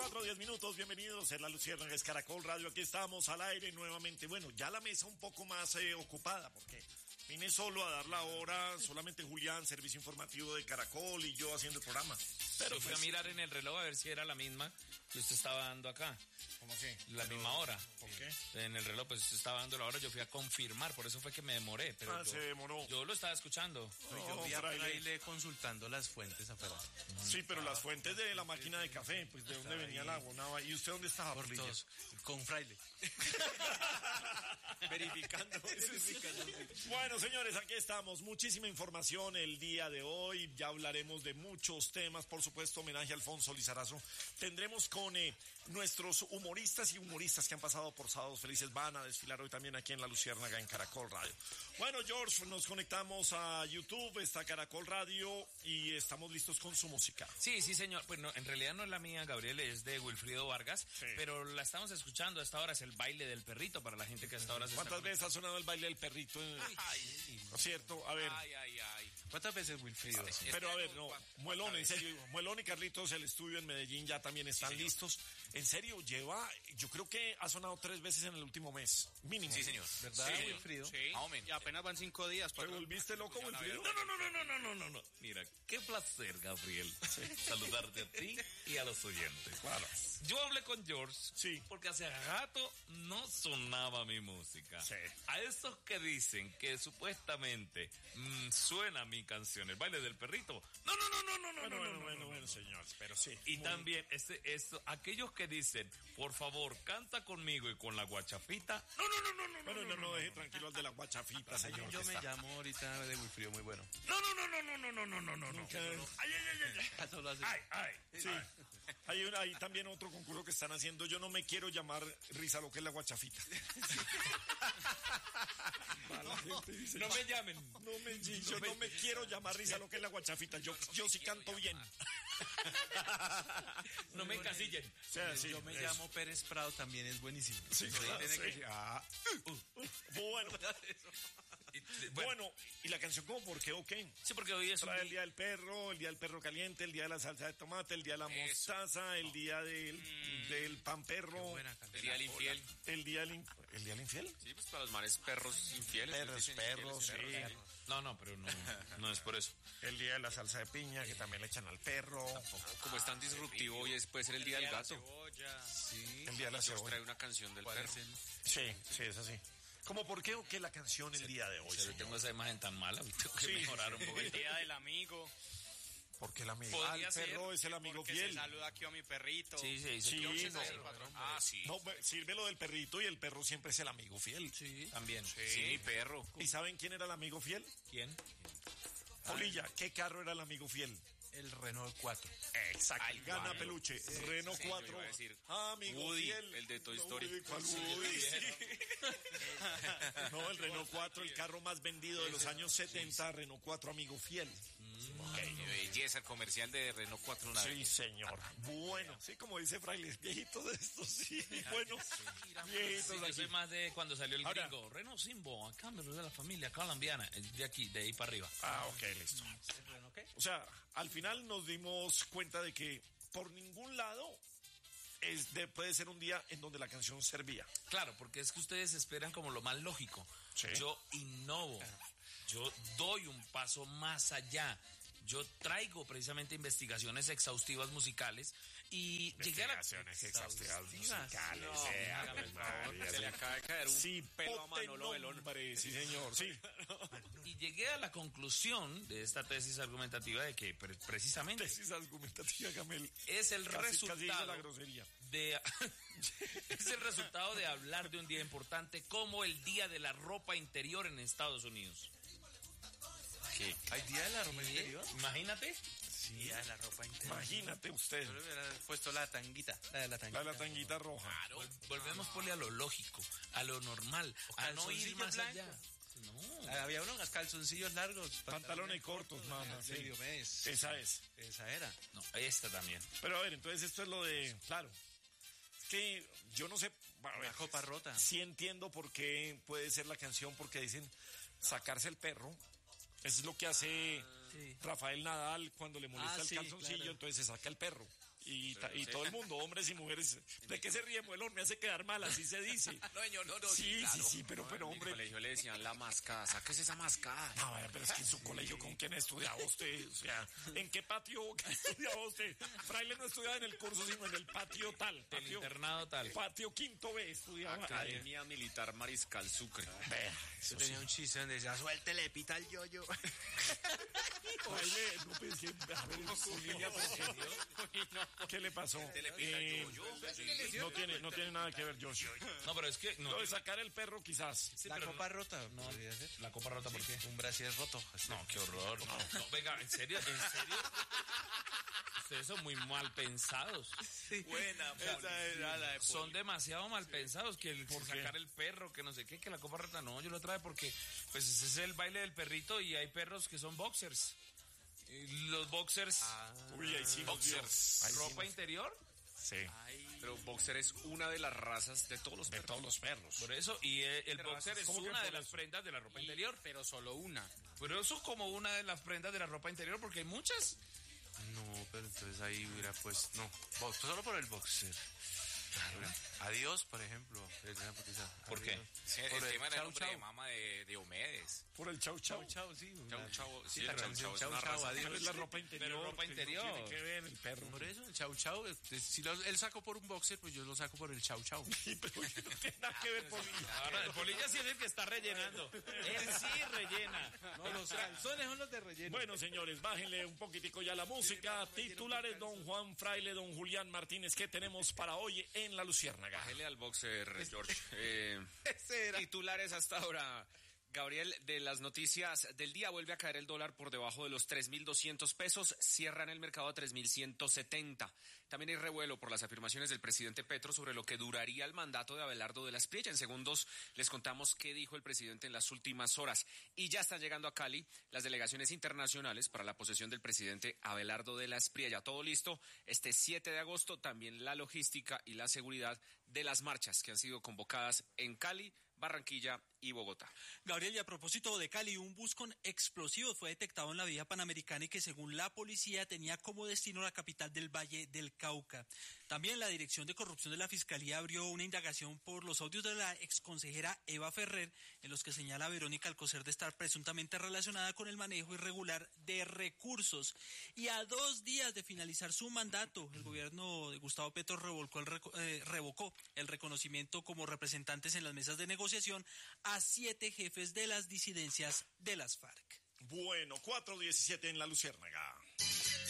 4:10, bienvenidos en La Luciérnaga, es Caracol Radio, aquí estamos al aire nuevamente. Bueno, ya la mesa un poco más ocupada, porque vine solo a dar la hora, solamente Julián, servicio informativo de Caracol, y yo haciendo el programa. Pero fui a mirar en el reloj a ver si era la misma que usted estaba dando acá. ¿Cómo así? La misma hora. ¿Por qué? En el reloj, pues usted estaba dando la hora, yo fui a confirmar, por eso fue que me demoré. Pero se demoró. Yo lo estaba escuchando. Yo vi a Fraile consultando las fuentes afuera. Sí, pero las fuentes de la máquina de café, pues de dónde venía el agua. ¿Y usted dónde estaba? Por todos, con Fraile. Verificando. Bueno, señores, aquí estamos. Muchísima información el día de hoy. Ya hablaremos de muchos temas. Por supuesto, homenaje a Alfonso Lizarazo. Tendremos con nuestros humoristas y humoristas que han pasado por Sábados Felices. Van a desfilar hoy también aquí en La Luciérnaga, en Caracol Radio. Bueno, George, nos conectamos a YouTube, está Caracol Radio y estamos listos con su música. Sí, señor. Pues no, en realidad no es la mía, Gabriel, es de Wilfrido Vargas, sí. Pero la estamos escuchando a esta hora, es el baile del perrito para la gente que hasta ahora se ¿Cuántas veces ha sonado el baile del perrito? ¿No es cierto? A ver. Ay. ¿Cuántas veces, Wilfrido? Pero a ver, no, Muelón, en serio, Muelón y Carlitos, el estudio en Medellín ya también están listos. En serio, yo creo que ha sonado 3 veces en el último mes, mínimo. Sí, señor. ¿Verdad, sí, Wilfrido? Sí. Y apenas van 5 días. ¿Te volviste loco, Wilfrido? No. Mira, qué placer, Gabriel, saludarte a ti y a los oyentes. Claro. Yo hablé con George, sí, porque hace rato no sonaba mi música. Sí. A esos que dicen que supuestamente suena mi canción, el baile del perrito. No. Bueno, señor, pero sí. Y también aquellos que dicen, por favor, canta conmigo y con la guachafita. No, deje tranquilo al de la guachafita, señor. Yo me llamo ahorita de Wilfrido, muy bueno. No. Ay. Sí. Hay también otro concurso que están haciendo. Yo no me quiero llamar Risa, lo que es la guachafita. No me llamen. Yo no me quiero llamar Risa, lo que es la guachafita. Yo sí canto bien. No me encasillen. O sea, sí, yo me llamo Pérez Prado, también es buenísimo. Sí, claro, Bueno, ¿y la canción cómo? ¿Por qué o qué? Sí, porque hoy es el día del perro caliente, el día de la salsa de tomate, el día de la mostaza, el día del pan perro, el día del infiel. ¿El día del infiel? Sí, pues para los mares perros infieles. Perros, sí. No, pero no es por eso. El día de la salsa de piña, que también le echan al perro. Como es tan disruptivo, hoy puede ser el día del gato. Sí. El día de la cebolla. Trae una canción del perro. Sí, es así. ¿Cómo por qué o qué la canción el día de hoy? Yo tengo esa imagen tan mala, tengo que mejorar un poco. El día del amigo. Porque el amigo. El perro es el amigo fiel. Se saluda aquí a mi perrito. Sí. No, sirve lo del perrito y el perro siempre es el amigo fiel. Sí, también. Sí, mi perro. ¿Y saben quién era el amigo fiel? ¿Quién? Polilla, ¿qué carro era el amigo fiel? El Renault 4. Exacto. Gana peluche. Renault 4. Amigo Woody, fiel. el de Toy Story. No, el Renault 4, el carro más vendido de los años 70. Renault 4, amigo fiel. Belleza, el comercial de Renault 4. Sí, señor. Bueno, sí, como dice Fraile, viejitos de estos, sí. Bueno, viejitos yo soy más de cuando salió el gringo. Renault Simbo, a cambio de la familia colombiana. De aquí, de ahí para arriba. Ok, listo. O sea, al final nos dimos cuenta de que por ningún lado puede ser un día en donde la canción servía. Claro, porque es que ustedes esperan como lo más lógico. Sí. Yo innovo, yo doy un paso más allá. Yo traigo precisamente investigaciones exhaustivas musicales y llegué a la... exhaustivas musicales. No, se le acaba de caer un pelo a Manolo Belón. Sí, señor, sí. Y llegué a la conclusión de esta tesis argumentativa de que precisamente... Tesis argumentativa, Gamel. Es el resultado la grosería. Es el resultado de hablar de un día importante como el Día de la Ropa Interior en Estados Unidos. ¿Qué? ¿Hay día de la ropa interior? Imagínate. Sí, día de la ropa interior. Imagínate usted. Yo le hubiera puesto la tanguita. La de la tanguita roja. Claro. Volvemos a lo lógico, a lo normal, a no ir más allá. No. Había unos calzoncillos largos. Pantalones cortos, mamá. Sí. Mes. Esa era. No, esta también. Pero a ver, entonces esto es lo de... Claro. Es que yo no sé... La copa rota. Sí entiendo por qué puede ser la canción, porque dicen sacarse el perro. Eso es lo que hace Rafael Nadal cuando le molesta el calzoncillo, claro. Entonces se saca el perro. Y todo el mundo, hombres y mujeres. ¿De qué se ríe, Muelón? Me hace quedar mal, así se dice. No, señor, no. Sí, claro. sí, pero En mi hombre. colegio le decían la mascada. Sáquese esa mascada. No, pero es que en su colegio, ¿con quién estudiaba usted? O sea, ¿en qué patio estudiaba usted? Fraile no estudiaba en el curso, sino en el patio tal. El Patio, internado tal. patio quinto B estudiaba. Academia Militar Mariscal Sucre. Vea, Yo tenía un chiste donde decía, suéltele, pita el yoyo. Fraile, no pensé, a ver, su línea, ¿qué le pasó? No tiene nada que ver, George. No, pero es que... No, Lo de sacar el perro, quizás. sí, La pero copa rota, podría ser. ¿La copa rota por qué? Un brasier roto. así. No, qué horror. No, venga, ¿en serio? Ustedes son muy mal pensados. Buena, esa era la de Son demasiado mal pensados que sacar el perro, que no sé qué, que la copa rota. No, yo lo trae porque pues ese es el baile del perrito y hay perros que son boxers. Y los boxers, Uy, ahí sí nos dio. boxers, Ahí sí ropa nos- interior, Sí, Pero boxer es una de las razas de todos los de perros. todos los perros. por eso, y el boxer es ¿Cómo que una de por las eso? prendas de la ropa interior. Pero solo una. Pero eso es como una de las prendas de la ropa interior porque hay muchas. No, pero entonces ahí hubiera pues, no, solo por el boxer. Adiós, por ejemplo. ¿Por qué? Por el tema era el chau, nombre de chau. mama de Diomedes. Por el chau chau. Chau, sí. Chau, chau. Sí, Sí, el pero chau, chau es chau, una chau, raza. adiós. Pero es la ropa interior. Pero ropa que no interior. tiene que ver el perro. Por eso, el chau chau, si él sacó por un boxer, pues yo lo saco por el chau chau. Sí, pero no tiene nada que ver, Polilla. Ahora, el polilla sí es el que está rellenando. Él sí rellena. No, los calzones son los de relleno. Bueno, señores, bájenle un poquitico ya la música. Titulares, don Juan Fraile, don Julián Martínez, ¿qué tenemos para hoy en La Luciérnaga? Bájele al boxer, George. Ese era. Titulares hasta ahora. Gabriel, de las noticias del día, vuelve a caer el dólar por debajo de los 3.200 pesos, cierra en el mercado a 3.170. También hay revuelo por las afirmaciones del presidente Petro sobre lo que duraría el mandato de Abelardo de la Espriella. En segundos les contamos qué dijo el presidente en las últimas horas. Y ya están llegando a Cali las delegaciones internacionales para la posesión del presidente Abelardo de la Espriella. Todo listo. Este 7 de agosto también la logística y la seguridad de las marchas que han sido convocadas en Cali, Barranquilla y Bogotá. Gabriel, y a propósito de Cali, un bus con explosivos fue detectado en la vía panamericana y que según la policía tenía como destino la capital del Valle del Cauca. También la Dirección de Corrupción de la Fiscalía abrió una indagación por los audios de la exconsejera Eva Ferrer, en los que señala a Verónica Alcocer de estar presuntamente relacionada con el manejo irregular de recursos. Y a 2 días de finalizar su mandato, el gobierno de Gustavo Petro revocó el reconocimiento como representantes en las mesas de negociación a 7 jefes de las disidencias de las FARC. Bueno, 4:17 en La Luciérnaga.